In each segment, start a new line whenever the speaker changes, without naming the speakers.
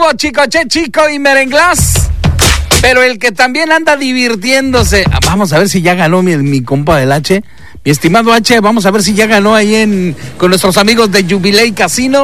estuvo Chicoche Chico y Merenglás. Pero el que también anda divirtiéndose. Vamos a ver si ya ganó mi compa del H. Mi estimado H, vamos a ver si ya ganó ahí con nuestros amigos de Jubilee Casino.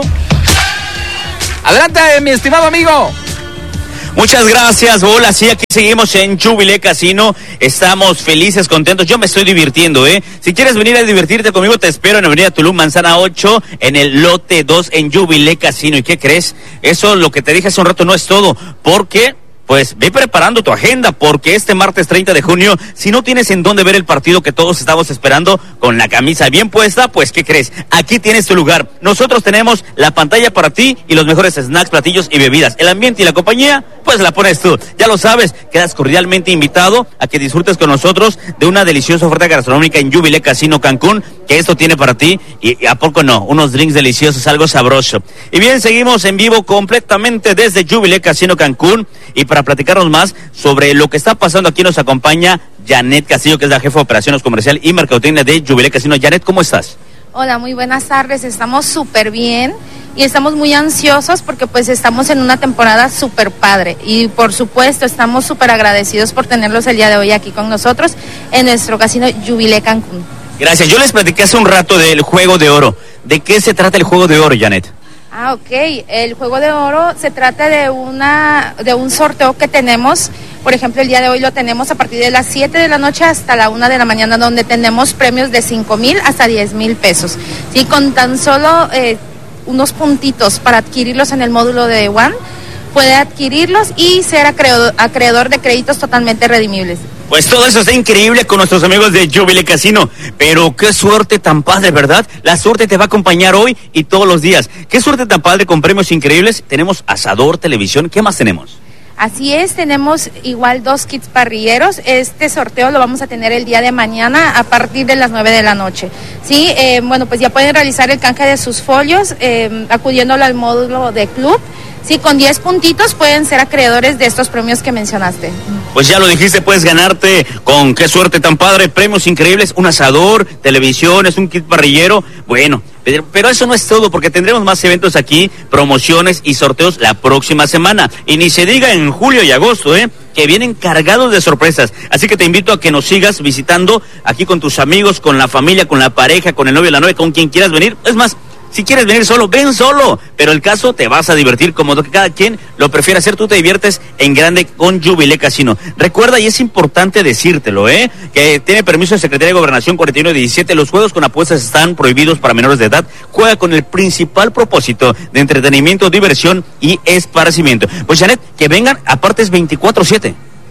Adelante, mi estimado amigo.
Muchas gracias, Bola. Sí, aquí seguimos en Jubilee Casino. Estamos felices, contentos. Yo me estoy divirtiendo, Si quieres venir a divertirte conmigo, te espero en Avenida Tulum, Manzana 8, en el lote 2, en Jubilee Casino. ¿Y qué crees? Eso, lo que te dije hace un rato, no es todo. Porque... pues ve preparando tu agenda, porque este martes 30 de junio, si no tienes en dónde ver el partido que todos estamos esperando, con la camisa bien puesta, pues ¿qué crees? Aquí tienes tu lugar. Nosotros tenemos la pantalla para ti y los mejores snacks, platillos y bebidas. El ambiente y la compañía, pues la pones tú. Ya lo sabes, quedas cordialmente invitado a que disfrutes con nosotros de una deliciosa oferta gastronómica en Jubilee Casino Cancún, que esto tiene para ti, y ¿a poco no? Unos drinks deliciosos, algo sabroso. Y bien, seguimos en vivo completamente desde Jubilee Casino Cancún, y para platicarnos más sobre lo que está pasando aquí nos acompaña Janet Castillo, que es la jefa de operaciones comercial y mercadotecnia de Jubilee Casino. Janet, ¿cómo estás?
Hola, muy buenas tardes, estamos súper bien y estamos muy ansiosos porque pues estamos en una temporada súper padre y por supuesto estamos súper agradecidos por tenerlos el día de hoy aquí con nosotros en nuestro casino Jubilee Cancún.
Gracias, yo les platiqué hace un rato del Juego de Oro. ¿De qué se trata el Juego de Oro, Janet?
Ok, el Juego de Oro se trata de un sorteo que tenemos. Por ejemplo, el día de hoy lo tenemos a partir de las 7 de la noche hasta la 1 de la mañana, donde tenemos premios de 5,000 hasta 10,000 pesos. Sí, con tan solo unos puntitos para adquirirlos en el módulo de One, puede adquirirlos y ser acreedor de créditos totalmente redimibles.
Pues todo eso está increíble con nuestros amigos de Jubilee Casino, pero qué suerte tan padre, ¿verdad? La suerte te va a acompañar hoy y todos los días. Qué suerte tan padre con premios increíbles. Tenemos asador, televisión, ¿qué más tenemos?
Así es, tenemos igual 2 kits parrilleros. Este sorteo lo vamos a tener el día de mañana a partir de las 9 de la noche. Sí, bueno, pues ya pueden realizar el canje de sus folios acudiéndolo al módulo de club. Sí, con 10 puntitos pueden ser acreedores de estos premios que mencionaste.
Pues ya lo dijiste, puedes ganarte con qué suerte tan padre, premios increíbles, un asador, televisiones, un kit parrillero. Bueno, pero eso no es todo, porque tendremos más eventos aquí, promociones y sorteos la próxima semana. Y ni se diga en julio y agosto, que vienen cargados de sorpresas. Así que te invito a que nos sigas visitando aquí con tus amigos, con la familia, con la pareja, con el novio, la novia, con quien quieras venir. Es más, si quieres venir solo, ven solo. Pero el caso, te vas a divertir como que cada quien lo prefiere hacer. Tú te diviertes en grande con Jubilee Casino. Recuerda, y es importante decírtelo, que tiene permiso de Secretaría de Gobernación 4117. Los juegos con apuestas están prohibidos para menores de edad. Juega con el principal propósito de entretenimiento, diversión y esparcimiento. Pues Janet, que vengan, aparte es 24/7.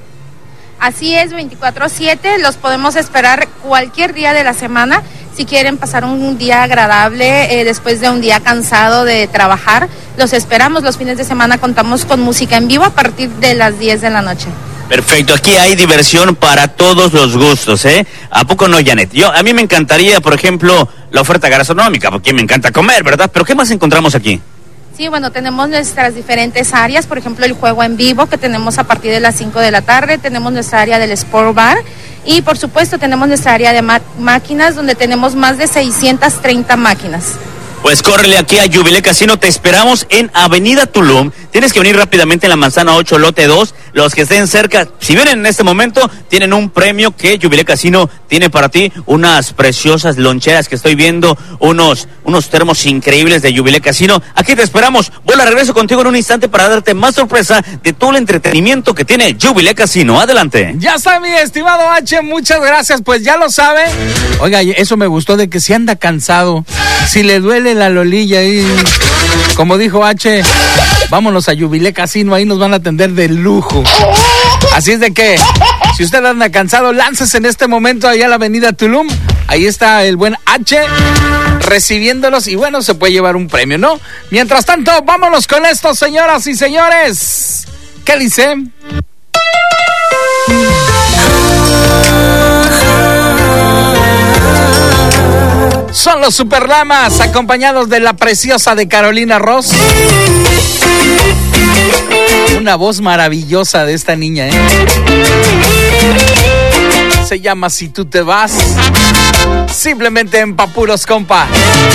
Así es, 24/7. Los podemos esperar cualquier día de la semana. Si quieren pasar un día agradable después de un día cansado de trabajar, los esperamos. Los fines de semana contamos con música en vivo a partir de las 10 de la noche.
Perfecto, aquí hay diversión para todos los gustos, ¿A poco no, Janet? A mí me encantaría, por ejemplo, la oferta gastronómica, porque me encanta comer, ¿verdad? Pero ¿qué más encontramos aquí?
Sí, bueno, tenemos nuestras diferentes áreas, por ejemplo, el juego en vivo que tenemos a partir de las 5 de la tarde, tenemos nuestra área del Sport Bar y, por supuesto, tenemos nuestra área de máquinas donde tenemos más de 630 máquinas.
Pues córrele aquí a Jubilee Casino, te esperamos en Avenida Tulum. Tienes que venir rápidamente en la Manzana 8, lote 2. Los que estén cerca, si vienen en este momento, tienen un premio que Jubilee Casino tiene para ti. Unas preciosas loncheras que estoy viendo, unos termos increíbles de Jubilee Casino. Aquí te esperamos. Voy a regreso contigo en un instante para darte más sorpresa de todo el entretenimiento que tiene Jubilee Casino. Adelante.
Ya está, mi estimado H, muchas gracias. Pues ya lo sabe. Oiga, eso me gustó de que si anda cansado, si le duele la lolilla ahí, como dijo H, vámonos a Jubilee Casino, ahí nos van a atender de lujo. Así es de que, si usted anda cansado, láncese en este momento ahí a la avenida Tulum. Ahí está el buen H recibiéndolos y bueno, se puede llevar un premio, ¿no? Mientras tanto, vámonos con esto, señoras y señores. ¿Qué dice? Son los Superlamas, acompañados de la preciosa de Carolina Ross. Una voz maravillosa de esta niña, Se llama Si tú te vas. Simplemente en Papuros, compa.